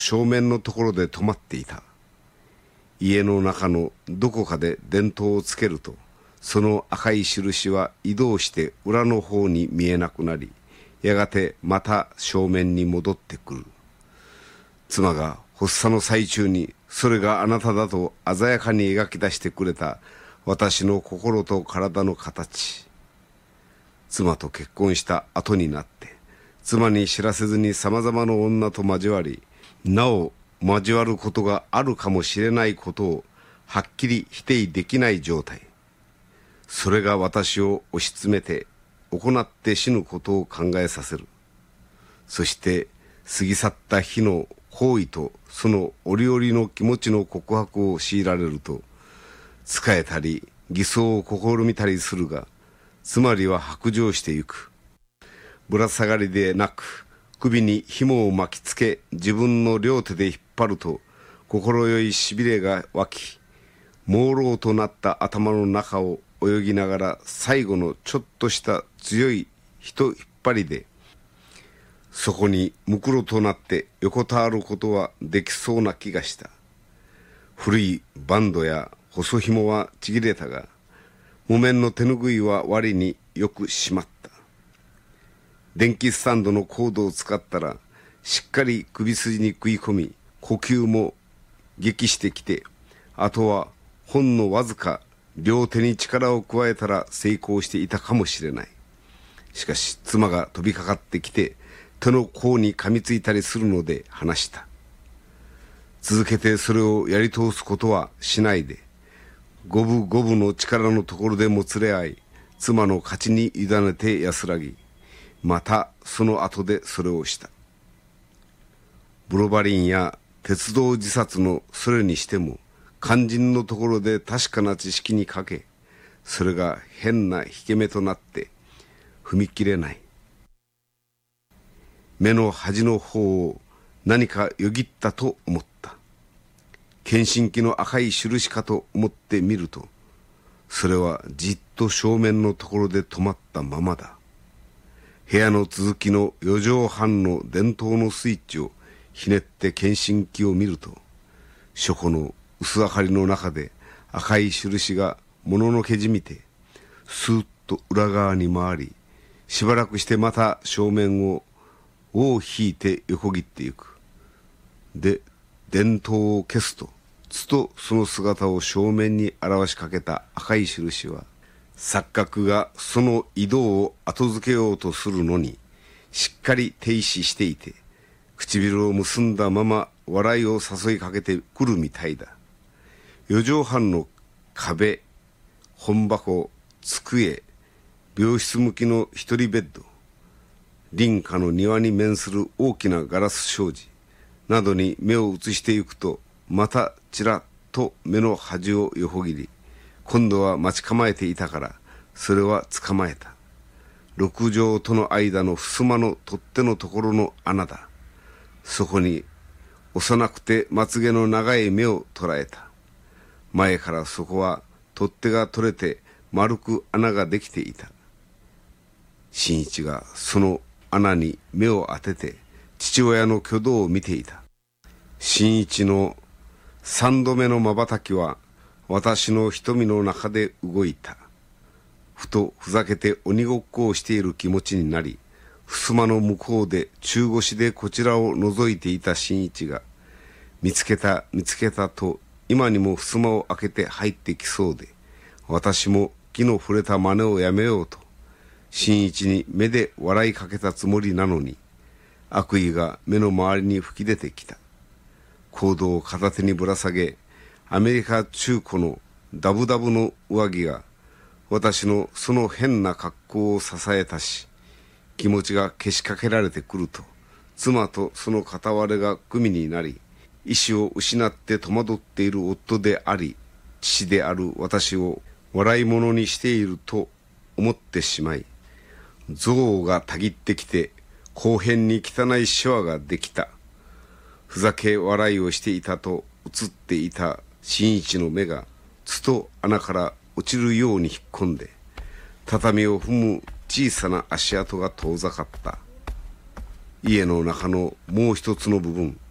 正面のところで止まっていた。家の中のどこかで電灯をつけると、その赤い印は移動して裏の方に見えなくなり、やがてまた正面に戻ってくる。妻が発作の最中に、それがあなただと鮮やかに描き出してくれた私の心と体の形。妻と結婚した後になって、妻に知らせずに様々な女と交わり、なお交わることがあるかもしれないことをはっきり否定できない状態。それが私を押し詰めて行って死ぬことを考えさせる。そして過ぎ去った日の行為とその折々の気持ちの告白を強いられると、仕えたり偽装を試みたりするが、つまりは白状してゆく。ぶら下がりでなく、首に紐を巻きつけ自分の両手で引っ張ると、心よいしびれが湧き、朦朧となった頭の中を泳ぎながら、最後のちょっとした強い一引っ張りで、そこにむくろとなって横たわることはできそうな気がした。古いバンドや細紐はちぎれたが、木綿の手ぬぐいは割によく締まった。電気スタンドのコードを使ったら、しっかり首筋に食い込み、呼吸も激してきて、あとはほんのわずか両手に力を加えたら成功していたかもしれない。しかし妻が飛びかかってきて、手の甲に噛みついたりするので話した。続けてそれをやり通すことはしないで、五分五分の力のところでもつれ合い、妻の勝ちに委ねて安らぎ、またその後でそれをした。ブロバリンや鉄道自殺のそれにしても、肝心のところで確かな知識にかけ、それが変な引け目となって踏み切れない。目の端の方を何かよぎったと思った。検診器の赤い印かと思ってみると、それはじっと正面のところで止まったままだ。部屋の続きの4畳半の電灯のスイッチをひねって検診器を見ると、書庫の薄明かりの中で赤い印がもののけじみて、スーッと裏側に回り、しばらくしてまた正面を尾を引いて横切ってゆく。で、電灯を消すと、つとその姿を正面に表しかけた赤い印は、錯覚がその移動を後付けようとするのに、しっかり停止していて、唇を結んだまま笑いを誘いかけてくるみたいだ。4畳半の壁、本箱、机、病室向きの一人ベッド、林家の庭に面する大きなガラス障子などに目を移してゆくと、またちらっと目の端を横切り、今度は待ち構えていたから、それは捕まえた。6畳との間の襖の取っ手のところの穴だ。そこに幼くてまつげの長い目を捉えた。前からそこは取っ手が取れて丸く穴ができていた。新一がその穴に目を当てて父親の挙動を見ていた。新一の3度目の瞬きは私の瞳の中で動いた。ふとふざけて鬼ごっこをしている気持ちになり、襖の向こうで中腰でこちらを覗いていた新一が、見つけた見つけたと今にも襖を開けて入ってきそうで、私も気の触れた真似をやめようと新一に目で笑いかけたつもりなのに、悪意が目の周りに吹き出てきた。コードを片手にぶら下げ、アメリカ中古のダブダブの上着が私のその変な格好を支えたし、気持ちがけしかけられてくると、妻とその片割れが組になり、意志を失って戸惑っている夫であり、父である私を笑い物にしていると思ってしまい、憎悪がたぎってきて、後編に汚いシワができた。ふざけ笑いをしていたと映っていた新一の目が、つと穴から落ちるように引っ込んで、畳を踏む小さな足跡が遠ざかった。家の中のもう一つの部分、